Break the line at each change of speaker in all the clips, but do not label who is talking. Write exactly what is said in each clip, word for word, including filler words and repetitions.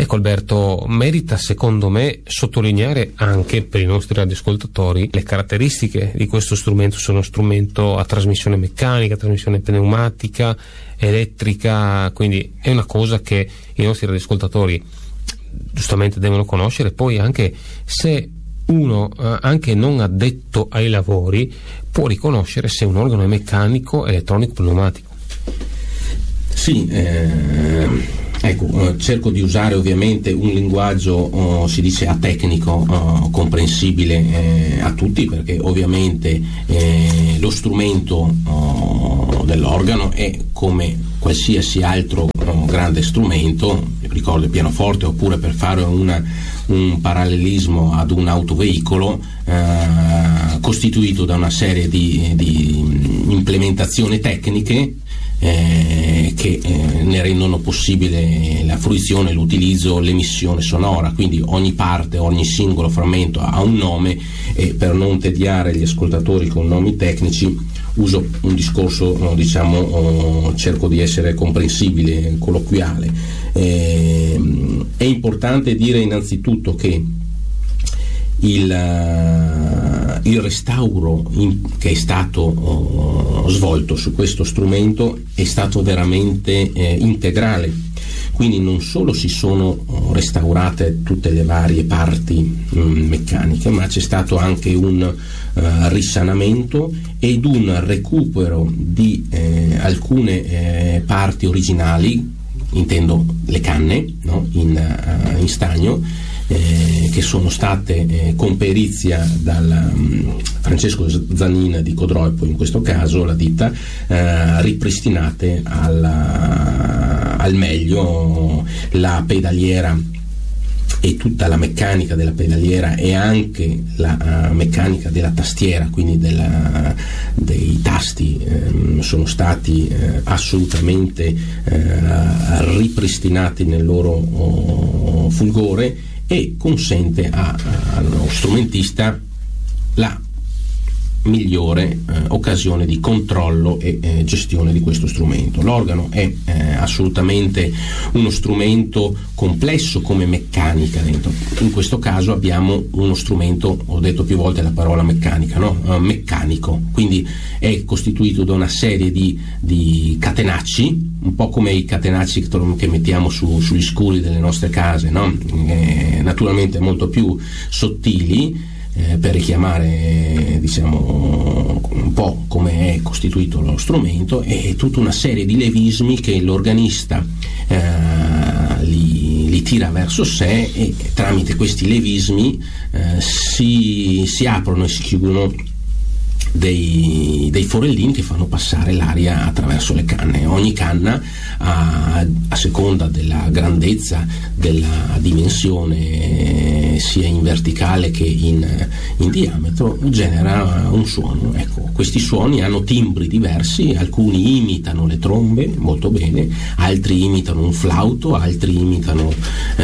Ecco Alberto, merita secondo me sottolineare anche per i nostri radioascoltatori le caratteristiche di questo strumento. Sono uno strumento a trasmissione meccanica, trasmissione pneumatica, elettrica, quindi è una cosa che i nostri radioascoltatori giustamente devono conoscere. Poi anche se uno eh, anche non addetto ai lavori può riconoscere se un organo è meccanico, elettronico, pneumatico.
Sì, eh, ecco, eh, cerco di usare ovviamente un linguaggio, oh, si dice atecnico, oh, comprensibile eh, a tutti, perché ovviamente eh, lo strumento oh, dell'organo è come qualsiasi altro oh, grande strumento, ricordo il pianoforte, oppure per fare una, un parallelismo ad un autoveicolo, eh, costituito da una serie di, di implementazioni tecniche Eh, che eh, ne rendono possibile la fruizione, l'utilizzo, l'emissione sonora. Quindi ogni parte, ogni singolo frammento ha un nome, e per non tediare gli ascoltatori con nomi tecnici uso un discorso, no, diciamo, oh, cerco di essere comprensibile, colloquiale. Eh, è importante dire innanzitutto che il, uh, il restauro in, che è stato uh, svolto su questo strumento è stato veramente eh, integrale, quindi non solo si sono uh, restaurate tutte le varie parti um, meccaniche, ma c'è stato anche un uh, risanamento ed un recupero di eh, alcune eh, parti originali, intendo le canne, no? in, uh, in stagno, Eh, che sono state eh, con perizia dal um, Francesco Zannin di Codroipo, in questo caso la ditta, eh, ripristinate alla, al meglio. La pedaliera e tutta la meccanica della pedaliera e anche la uh, meccanica della tastiera, quindi della, dei tasti, eh, sono stati eh, assolutamente eh, ripristinati nel loro oh, fulgore, e consente a, a, allo strumentista la migliore eh, occasione di controllo e eh, gestione di questo strumento. L'organo è eh, assolutamente uno strumento complesso come meccanica dentro. In questo caso abbiamo uno strumento, ho detto più volte la parola meccanica, no? Uh, meccanico, quindi è costituito da una serie di, di catenacci, un po' come i catenacci che mettiamo su, sugli scuri delle nostre case, no? Eh, naturalmente molto più sottili, Eh, per richiamare, diciamo, un po' come è costituito lo strumento, e tutta una serie di levismi che l'organista eh, li, li tira verso sé, e tramite questi levismi eh, si, si aprono e si chiudono dei, dei forellini che fanno passare l'aria attraverso le canne. Ogni canna, a, a seconda della grandezza, della dimensione, sia in verticale che in, in diametro, genera un suono. Ecco, questi suoni hanno timbri diversi, alcuni imitano le trombe molto bene, altri imitano un flauto, altri imitano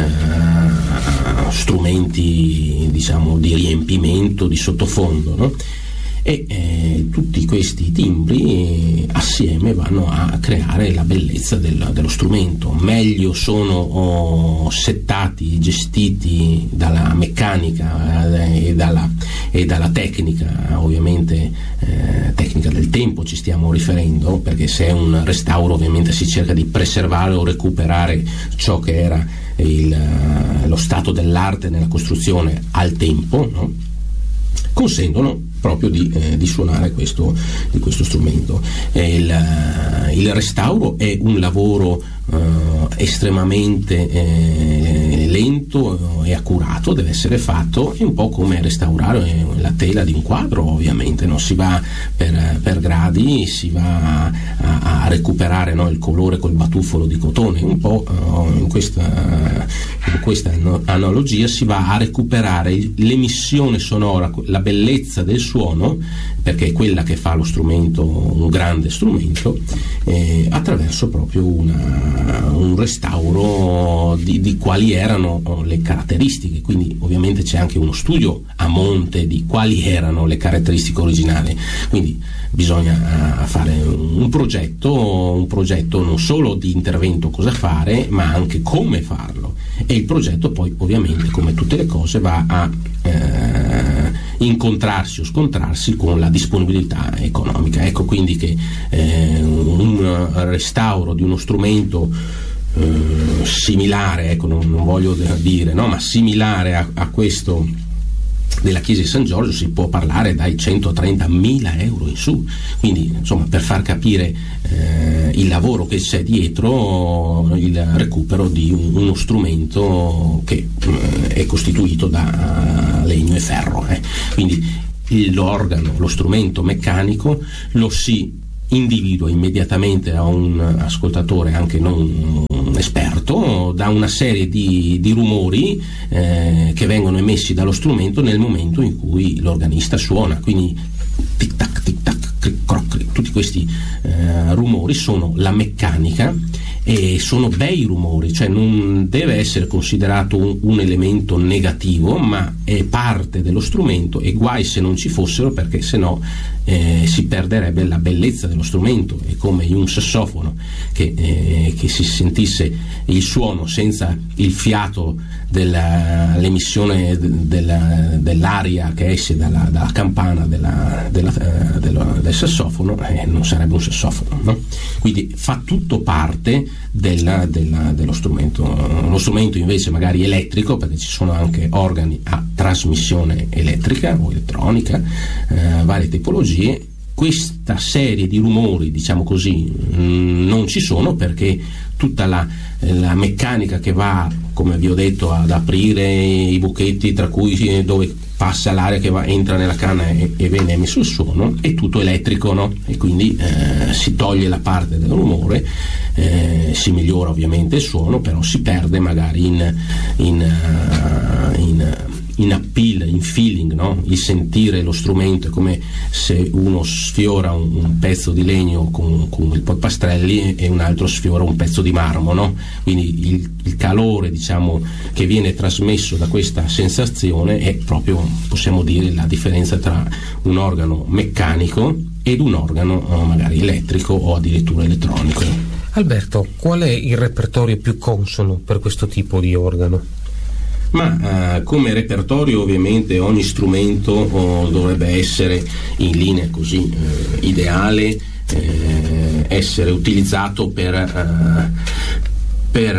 eh, strumenti, diciamo, di riempimento, di sottofondo, no? E eh, tutti questi timbri eh, assieme vanno a creare la bellezza del, dello strumento. Meglio sono oh, settati, gestiti dalla meccanica eh, e, dalla, e dalla tecnica, ovviamente eh, tecnica del tempo ci stiamo riferendo, perché se è un restauro ovviamente si cerca di preservare o recuperare ciò che era il, lo stato dell'arte nella costruzione al tempo, no? Consentono proprio di, eh, di suonare questo, di questo strumento. Il, il restauro è un lavoro eh, estremamente eh, lento e accurato, deve essere fatto, è un po' come restaurare la tela di un quadro, ovviamente, no? Si va per, per gradi, si va a, a recuperare, no, il colore col batuffolo di cotone, un po' eh, in questa, in questa analogia si va a recuperare l'emissione sonora, la bellezza del suono, perché è quella che fa lo strumento un grande strumento, eh, attraverso proprio una, un restauro di, di quali erano le caratteristiche. Quindi ovviamente c'è anche uno studio a monte di quali erano le caratteristiche originali, quindi bisogna fare un progetto, un progetto non solo di intervento, cosa fare, ma anche come farlo. e il progetto poi ovviamente, come tutte le cose, va a eh, incontrarsi o scontrarsi con la disponibilità economica. Ecco quindi che eh, un restauro di uno strumento eh, similare, ecco non, non voglio dire, no, ma similare a, a questo della chiesa di San Giorgio si può parlare dai centotrentamila euro in su, quindi insomma per far capire eh, il lavoro che c'è dietro il recupero di un, uno strumento che eh, è costituito da legno e ferro, eh. Quindi l'organo, lo strumento meccanico lo si individua immediatamente a un ascoltatore anche non esperto da una serie di, di rumori eh, che vengono emessi dallo strumento nel momento in cui l'organista suona, quindi tic tac tic tac cric, croc, cric, tutti questi eh, rumori sono la meccanica e sono bei rumori, cioè non deve essere considerato un, un elemento negativo, ma è parte dello strumento e guai se non ci fossero, perché sennò eh, si perderebbe la bellezza dello strumento. È come in un sassofono che, eh, che si sentisse il suono senza il fiato dell'emissione della, dell'aria che esce dalla, dalla campana della, della, eh, della, del sassofono, eh, non sarebbe un sassofono, no? Quindi fa tutto parte della, della, dello strumento. Lo strumento invece magari elettrico, perché ci sono anche organi a trasmissione elettrica o elettronica, eh, varie tipologie. Questa serie di rumori, diciamo così, mh, non ci sono, perché tutta la, la meccanica che va, come vi ho detto, ad aprire i buchetti tra cui dove passa l'aria che va, entra nella canna e, e viene emesso il suono, è tutto elettrico, no? E quindi eh, si toglie la parte del rumore, eh, si migliora ovviamente il suono, però si perde magari in, in, uh, in in appeal, in feeling, no? Il sentire lo strumento è come se uno sfiora un, un pezzo di legno con, con i polpastrelli e un altro sfiora un pezzo di marmo, no? Quindi il, il calore, diciamo, che viene trasmesso da questa sensazione è proprio, possiamo dire, la differenza tra un organo meccanico ed un organo eh, magari elettrico o addirittura elettronico.
Alberto, qual è il repertorio più consono per questo tipo di organo?
Ma eh, come repertorio ovviamente ogni strumento oh, dovrebbe essere in linea così eh, ideale, eh, essere utilizzato per, eh, per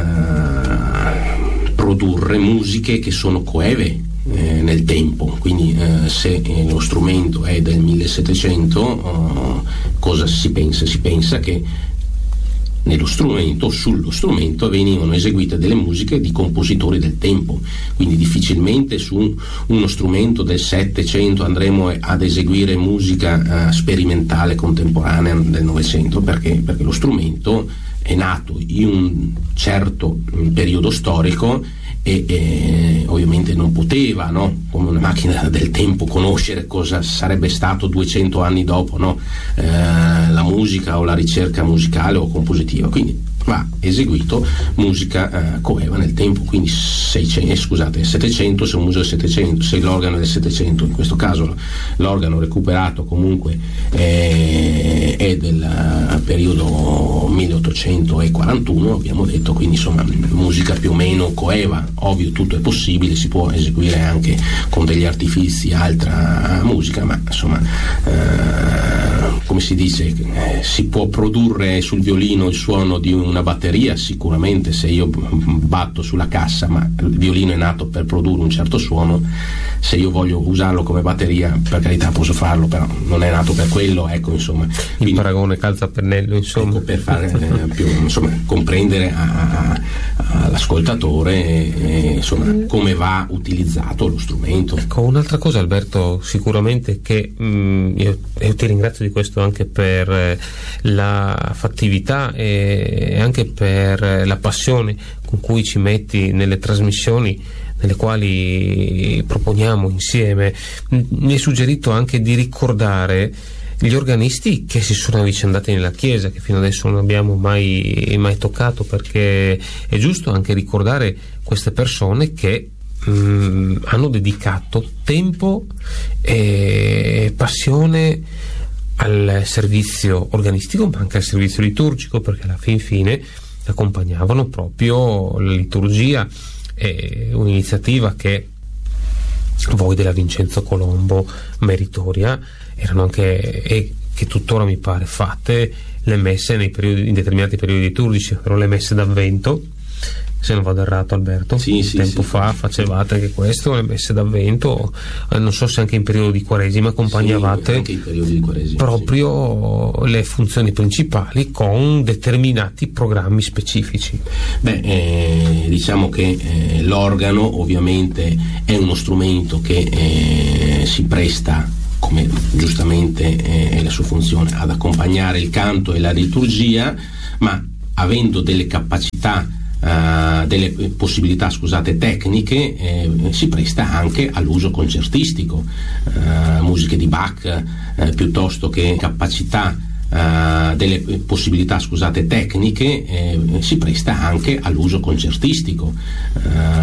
eh, produrre musiche che sono coeve eh, nel tempo. Quindi eh, se eh, lo strumento è del millesettecento, oh, cosa si pensa? Si pensa che nello strumento, sullo strumento venivano eseguite delle musiche di compositori del tempo, quindi difficilmente su uno strumento del settecento andremo ad eseguire musica uh, sperimentale contemporanea del novecento, perché, perché lo strumento è nato in un certo periodo storico e, e ovviamente non poteva, no? Come una macchina del tempo, conoscere cosa sarebbe stato duecento anni dopo, no? eh, la musica o la ricerca musicale o compositiva, quindi va eseguito musica eh, coeva nel tempo, quindi seicento, eh, scusate, settecento se un museo è settecento, se l'organo è del settecento, in questo caso l'organo recuperato comunque eh, è del periodo milleottocentoquarantuno, abbiamo detto, quindi insomma musica più o meno coeva. Ovvio, tutto è possibile, si può eseguire anche con degli artifici altra musica, ma insomma eh, come si dice, eh, si può produrre sul violino il suono di una batteria, sicuramente, se io batto sulla cassa, ma il violino è nato per produrre un certo suono, se io voglio usarlo come batteria, per carità posso farlo, però non è nato per quello, ecco, insomma.
Quindi, il paragone calza a pennello, insomma.
Ecco, per fare eh, più, insomma, comprendere a, a, all'ascoltatore eh, insomma, come va utilizzato lo strumento.
Ecco, un'altra cosa, Alberto, sicuramente che mh, io, io ti ringrazio di questo anche per eh, la fattività e anche per la passione con cui ci metti nelle trasmissioni nelle quali proponiamo insieme. Mi hai suggerito anche di ricordare gli organisti che si sono avvicendati nella Chiesa, che fino adesso non abbiamo mai, mai toccato, perché è giusto anche ricordare queste persone che mh, hanno dedicato tempo e passione al servizio organistico, ma anche al servizio liturgico, perché alla fin fine accompagnavano proprio la liturgia. È un'iniziativa che voi della Vincenzo Colombo meritoria erano anche, e che tuttora mi pare, fate le messe nei periodi, in determinati periodi liturgici, però le messe d'avvento, se non vado errato Alberto,
sì, sì,
tempo
sì,
fa
sì.
facevate anche questo, le messe d'avvento, eh, non so se anche in periodo di Quaresima accompagnavate,
sì, anche in periodi di Quaresima,
proprio sì, le funzioni principali con determinati programmi specifici.
Beh, eh, diciamo che eh, l'organo ovviamente è uno strumento che eh, si presta, come giustamente eh, è la sua funzione, ad accompagnare il canto e la liturgia, ma avendo delle capacità, uh, delle possibilità, scusate, tecniche, eh, si presta anche all'uso concertistico, uh, musiche di Bach, eh, piuttosto che capacità, uh, delle possibilità, scusate, tecniche, eh, si presta anche all'uso concertistico. Uh,